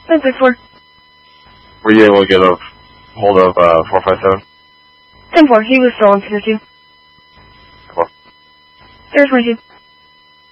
10-4. Were you able to get a hold of 457? 10-4, he was still on Pier 2. Come on. There's 22.